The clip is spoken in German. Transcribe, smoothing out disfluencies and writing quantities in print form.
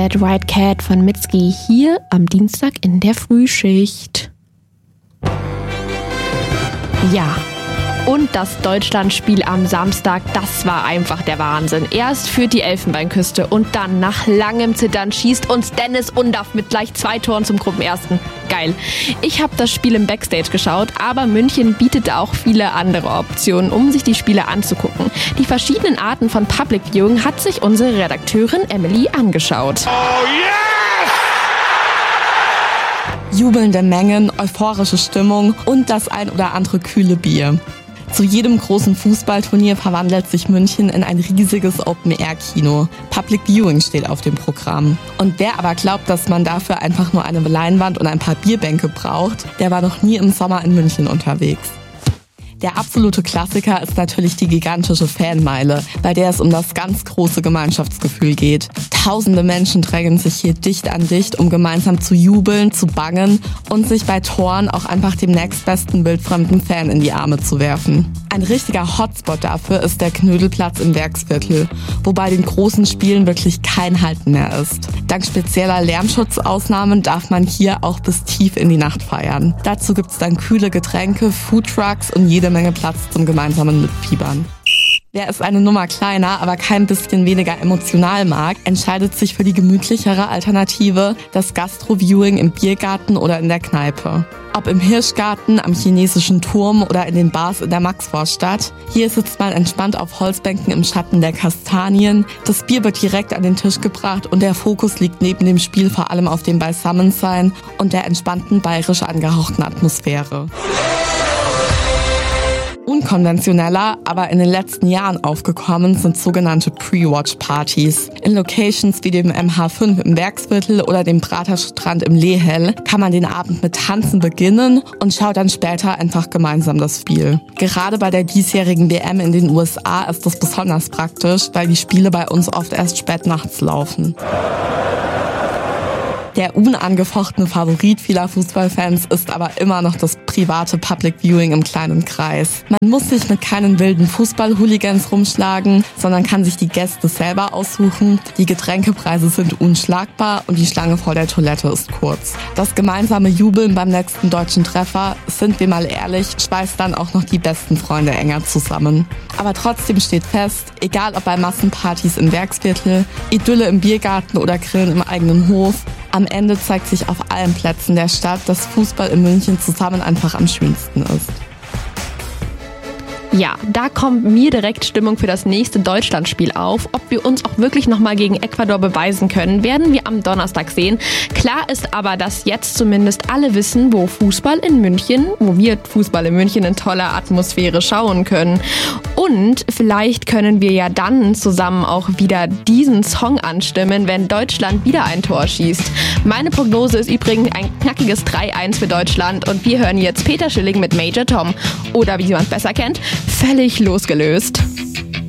Red White Cat von Mitski hier am Dienstag in der Frühschicht. Ja, und das Deutschlandspiel am Samstag, das war einfach der Wahnsinn. Erst führt die Elfenbeinküste und dann nach langem Zittern schießt uns Dennis Undaff mit gleich 2 Toren zum Gruppenersten. Geil. Ich habe das Spiel im Backstage geschaut, aber München bietet auch viele andere Optionen, um sich die Spiele anzugucken. Die verschiedenen Arten von Public Viewing hat sich unsere Redakteurin Emily angeschaut. Oh yes! Jubelnde Mengen, euphorische Stimmung und das ein oder andere kühle Bier. Zu jedem großen Fußballturnier verwandelt sich München in ein riesiges Open-Air-Kino. Public Viewing steht auf dem Programm. Und wer aber glaubt, dass man dafür einfach nur eine Leinwand und ein paar Bierbänke braucht, der war noch nie im Sommer in München unterwegs. Der absolute Klassiker ist natürlich die gigantische Fanmeile, bei der es um das ganz große Gemeinschaftsgefühl geht. Tausende Menschen drängen sich hier dicht an dicht, um gemeinsam zu jubeln, zu bangen und sich bei Toren auch einfach dem nächstbesten wildfremden Fan in die Arme zu werfen. Ein richtiger Hotspot dafür ist der Knödelplatz im Werksviertel, wo bei den großen Spielen wirklich kein Halten mehr ist. Dank spezieller Lärmschutzausnahmen darf man hier auch bis tief in die Nacht feiern. Dazu gibt's dann kühle Getränke, Foodtrucks und jede Menge Platz zum gemeinsamen Mitfiebern. Wer es eine Nummer kleiner, aber kein bisschen weniger emotional mag, entscheidet sich für die gemütlichere Alternative, das Gastro-Viewing im Biergarten oder in der Kneipe. Ob im Hirschgarten, am chinesischen Turm oder in den Bars in der Maxvorstadt. Hier sitzt man entspannt auf Holzbänken im Schatten der Kastanien. Das Bier wird direkt an den Tisch gebracht und der Fokus liegt neben dem Spiel vor allem auf dem Beisammensein und der entspannten bayerisch angehauchten Atmosphäre. Unkonventioneller, aber in den letzten Jahren aufgekommen sind sogenannte Pre-Watch-Partys. In Locations wie dem MH5 im Werksviertel oder dem Praterstrand im Lehel kann man den Abend mit Tanzen beginnen und schaut dann später einfach gemeinsam das Spiel. Gerade bei der diesjährigen WM in den USA ist das besonders praktisch, weil die Spiele bei uns oft erst spät nachts laufen. Der unangefochtene Favorit vieler Fußballfans ist aber immer noch das private Public Viewing im kleinen Kreis. Man muss sich mit keinen wilden Fußball-Hooligans rumschlagen, sondern kann sich die Gäste selber aussuchen. Die Getränkepreise sind unschlagbar und die Schlange vor der Toilette ist kurz. Das gemeinsame Jubeln beim nächsten deutschen Treffer, sind wir mal ehrlich, schweißt dann auch noch die besten Freunde enger zusammen. Aber trotzdem steht fest, egal ob bei Massenpartys im Werksviertel, Idylle im Biergarten oder Grillen im eigenen Hof, am Ende zeigt sich auf allen Plätzen der Stadt, dass Fußball in München zusammen einfach am schönsten ist. Ja, da kommt mir direkt Stimmung für das nächste Deutschlandspiel auf. Ob wir uns auch wirklich nochmal gegen Ecuador beweisen können, werden wir am Donnerstag sehen. Klar ist aber, dass jetzt zumindest alle wissen, wo wir Fußball in München in toller Atmosphäre schauen können. Und vielleicht können wir ja dann zusammen auch wieder diesen Song anstimmen, wenn Deutschland wieder ein Tor schießt. Meine Prognose ist übrigens ein knackiges 3-1 für Deutschland und wir hören jetzt Peter Schilling mit Major Tom. Oder wie man es besser kennt, völlig losgelöst.